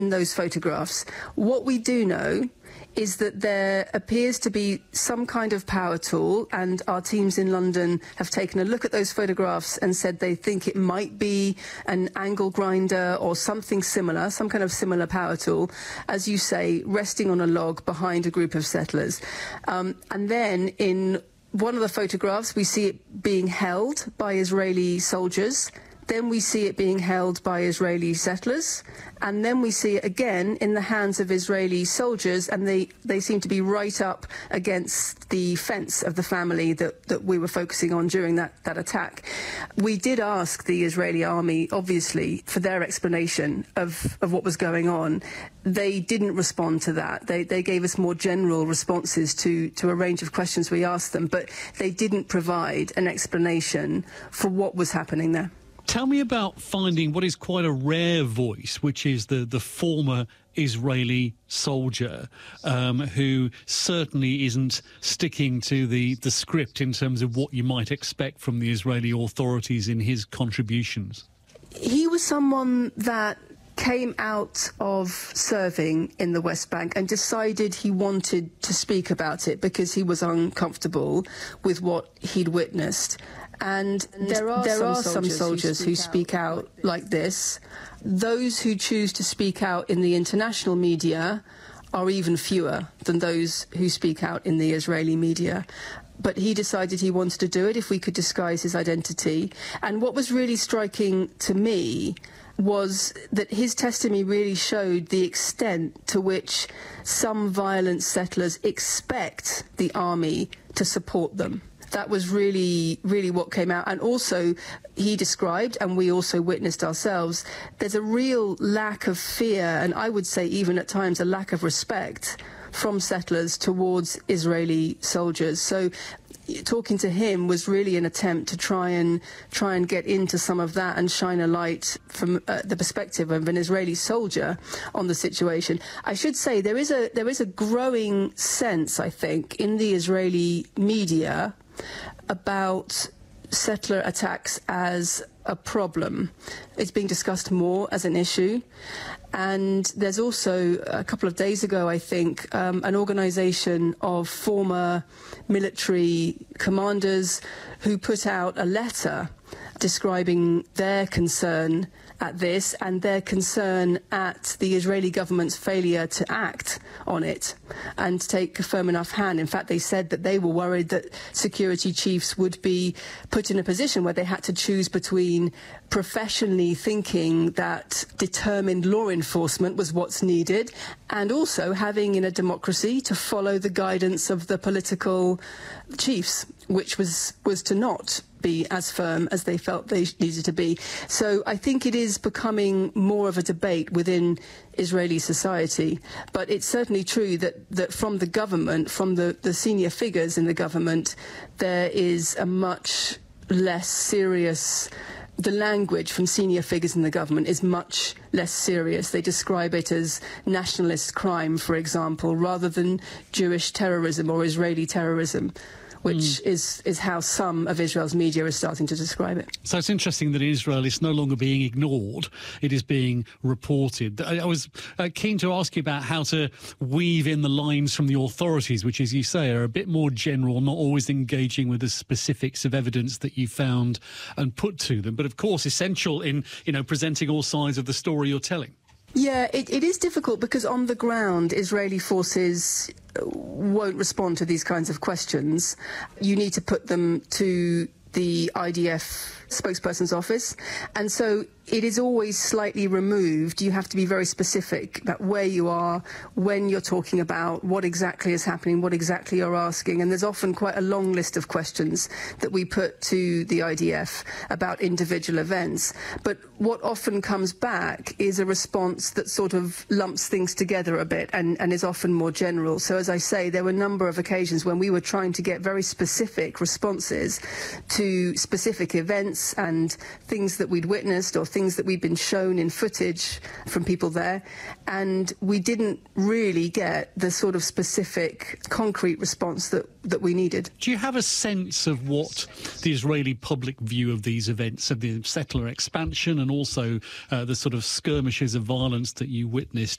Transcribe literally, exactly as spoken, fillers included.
those photographs. What we do know is that there appears to be some kind of power tool, and our teams in London have taken a look at those photographs and said they think it might be an angle grinder or something similar, some kind of similar power tool, as you say, resting on a log behind a group of settlers. Um, and then in one of the photographs we see it being held by Israeli soldiers. Then we see it being held by Israeli settlers, and then we see it again in the hands of Israeli soldiers, and they, they seem to be right up against the fence of the family that, that we were focusing on during that, that attack. We did ask the Israeli army, obviously, for their explanation of, of what was going on. They didn't respond to that. They, they gave us more general responses to, to a range of questions we asked them, but they didn't provide an explanation for what was happening there. Tell me about finding what is quite a rare voice, which is the, the former Israeli soldier um, who certainly isn't sticking to the, the script in terms of what you might expect from the Israeli authorities in his contributions. He was someone that came out of serving in the West Bank and decided he wanted to speak about it because he was uncomfortable with what he'd witnessed. And there are, there some, are soldiers some soldiers who speak, who speak out, out like this. Those who choose to speak out in the international media are even fewer than those who speak out in the Israeli media. But he decided he wanted to do it if we could disguise his identity. And what was really striking to me was that his testimony really showed the extent to which some violent settlers expect the army to support them. That was really, really what came out. And also, he described, and we also witnessed ourselves, there's a real lack of fear, and I would say even at times a lack of respect from settlers towards Israeli soldiers. So talking to him was really an attempt to try and try and get into some of that and shine a light from uh, the perspective of an Israeli soldier on the situation. I should say there is a there is a growing sense, I think, in the Israeli media about settler attacks as a problem. It's being discussed more as an issue. And there's also, a couple of days ago, I think, um, an organisation of former military commanders who put out a letter describing their concern at this and their concern at the Israeli government's failure to act on it and take a firm enough hand. In fact, they said that they were worried that security chiefs would be put in a position where they had to choose between professionally thinking that determined law enforcement was what's needed and also having in a democracy to follow the guidance of the political chiefs, which was, was to not be as firm as they felt they needed to be. So I think it is becoming more of a debate within Israeli society. But it's certainly true that, that from the government, from the, the senior figures in the government, there is a much less serious... The language from senior figures in the government is much less serious. They describe it as nationalist crime, for example, rather than Jewish terrorism or Israeli terrorism, which mm. is, is how some of Israel's media is starting to describe it. So it's interesting that in Israel it's no longer being ignored, it is being reported. I, I was uh, keen to ask you about how to weave in the lines from the authorities, which, as you say, are a bit more general, not always engaging with the specifics of evidence that you found and put to them, but of course essential in, you know, presenting all sides of the story you're telling. Yeah, it, it is difficult because on the ground, Israeli forces won't respond to these kinds of questions. You need to put them to the I D F spokesperson's office, and so it is always slightly removed. You have to be very specific about where you are, when you're talking about, what exactly is happening, what exactly you're asking, and there's often quite a long list of questions that we put to the I D F about individual events. But what often comes back is a response that sort of lumps things together a bit and, and is often more general. So as I say, there were a number of occasions when we were trying to get very specific responses to specific events, events and things that we'd witnessed or things that we'd been shown in footage from people there, and we didn't really get the sort of specific, concrete response that, that we needed. Do you have a sense of what the Israeli public view of these events, of the settler expansion and also uh, the sort of skirmishes of violence that you witnessed